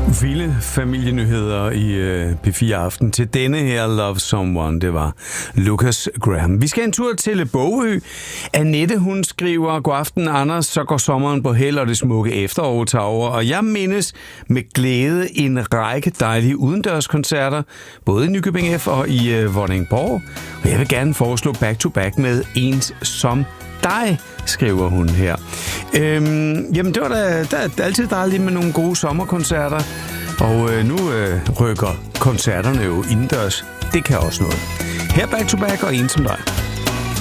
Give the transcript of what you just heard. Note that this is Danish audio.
Vilde familienyheder i P4 Aften. Til denne her Love Someone, det var Lucas Graham. Vi skal en tur til Bogø. Annette, hun skriver: God aften, Anders, så går sommeren på held, og det smukke efterår tager over. Og jeg mindes med glæde en række dejlige udendørskoncerter, både i Nykøbing F og i Vordingborg. Og jeg vil gerne foreslå back-to-back med Ens som dig, skriver hun her. Jamen, det var da altid dejligt med nogle gode sommerkoncerter. Og nu rykker koncerterne jo indendørs. Det kan også noget. Her back to back og En som dig.